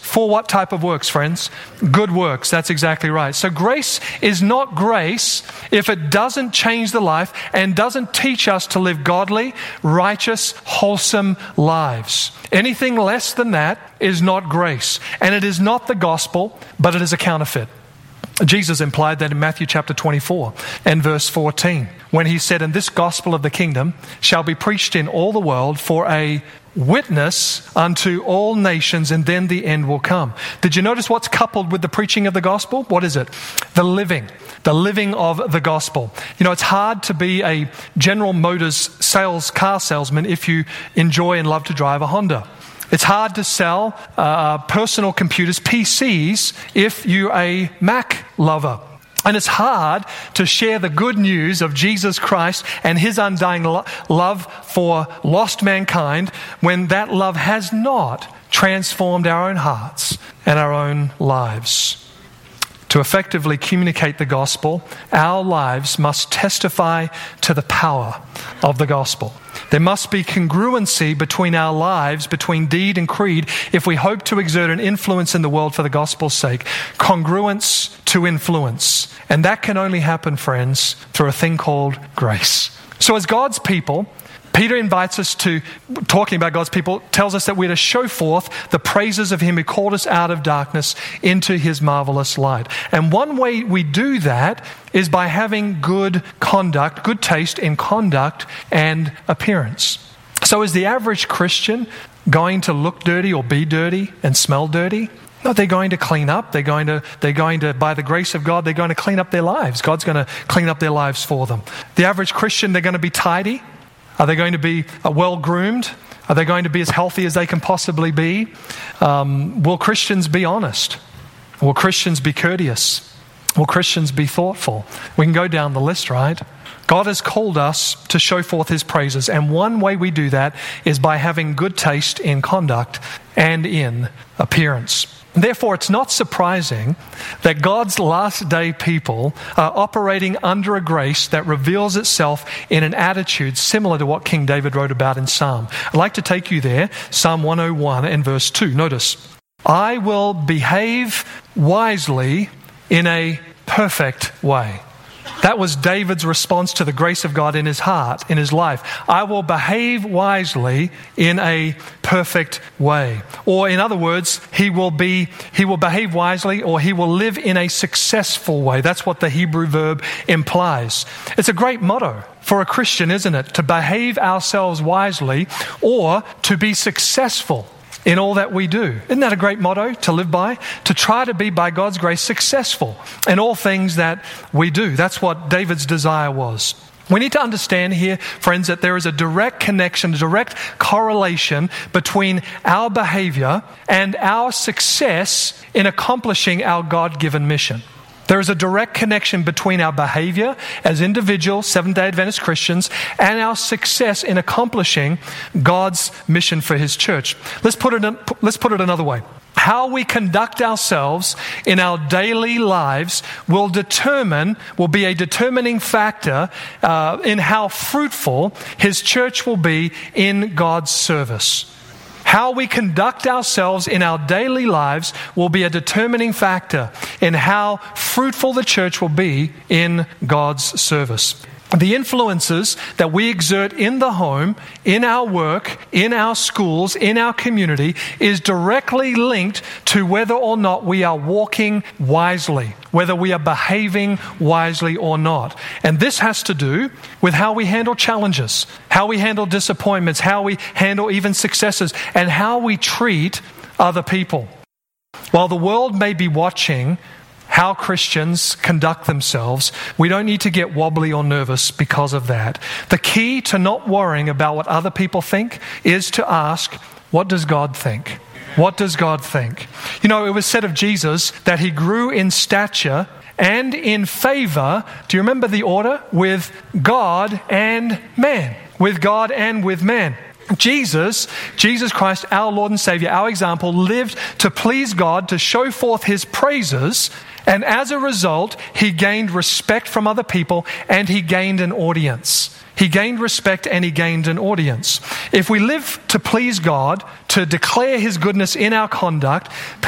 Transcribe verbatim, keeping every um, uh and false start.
For what type of works, friends? Good works. That's exactly right. So grace is not grace if it doesn't change the life and doesn't teach us to live godly, righteous, wholesome lives. Anything less than that is not grace. And it is not the gospel, but it is a counterfeit. Jesus implied that in Matthew chapter twenty-four and verse fourteen, when he said, "And this gospel of the kingdom shall be preached in all the world for a witness unto all nations, and then the end will come." Did you notice what's coupled with the preaching of the gospel? What is it? The living. The living of the gospel. You know, it's hard to be a General Motors sales car salesman if you enjoy and love to drive a Honda. It's hard to sell uh, personal computers, P Cs, if you're a Mac lover. And it's hard to share the good news of Jesus Christ and his undying lo- love for lost mankind when that love has not transformed our own hearts and our own lives. To effectively communicate the gospel, our lives must testify to the power of the gospel. There must be congruency between our lives, between deed and creed, if we hope to exert an influence in the world for the gospel's sake. Congruence to influence. And that can only happen, friends, through a thing called grace. So as God's people, Peter invites us to, talking about God's people, tells us that we're to show forth the praises of him who called us out of darkness into his marvelous light. And one way we do that is by having good conduct, good taste in conduct and appearance. So is the average Christian going to look dirty or be dirty and smell dirty? No, they're going to clean up. They're going to, they're going to, by the grace of God, they're going to clean up their lives. God's going to clean up their lives for them. The average Christian, they're going to be tidy. Are they going to be well-groomed? Are they going to be as healthy as they can possibly be? Um, will Christians be honest? Will Christians be courteous? Will Christians be thoughtful? We can go down the list, right? God has called us to show forth his praises, and one way we do that is by having good taste in conduct and in appearance. Therefore, it's not surprising that God's last day people are operating under a grace that reveals itself in an attitude similar to what King David wrote about in Psalm. I'd like to take you there, Psalm one oh one and verse two. Notice, "I will behave wisely in a perfect way." That was David's response to the grace of God in his heart, in his life. I will behave wisely in a perfect way. Or in other words, he will be, he will behave wisely, or he will live in a successful way. That's what the Hebrew verb implies. It's a great motto for a Christian, isn't it? To behave ourselves wisely or to be successful in all that we do. Isn't that a great motto to live by? To try to be, by God's grace, successful in all things that we do. That's what David's desire was. We need to understand here, friends, that there is a direct connection, a direct correlation between our behavior and our success in accomplishing our God-given mission. There is a direct connection between our behavior as individual Seventh-day Adventist Christians and our success in accomplishing God's mission for his church. Let's put it in, let's put it another way. How we conduct ourselves in our daily lives will determine, will be a determining factor uh, in how fruitful his church will be in God's service. How we conduct ourselves in our daily lives will be a determining factor in how fruitful the church will be in God's service. The influences that we exert in the home, in our work, in our schools, in our community is directly linked to whether or not we are walking wisely, whether we are behaving wisely or not. And this has to do with how we handle challenges, how we handle disappointments, how we handle even successes, and how we treat other people. While the world may be watching how Christians conduct themselves, we don't need to get wobbly or nervous because of that. The key to not worrying about what other people think is to ask, what does God think? What does God think? You know, it was said of Jesus that he grew in stature and in favor, do you remember the order? With God and man. With God and with man. Jesus, Jesus Christ, our Lord and Savior, our example, lived to please God, to show forth his praises, and as a result, he gained respect from other people and he gained an audience. He gained respect and he gained an audience. If we live to please God, to declare his goodness in our conduct,